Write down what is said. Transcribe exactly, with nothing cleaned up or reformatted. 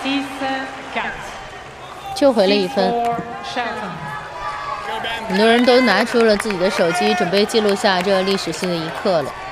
就回了一分。很多人都拿出了自己的手机，准备记录下这历史性的一刻了。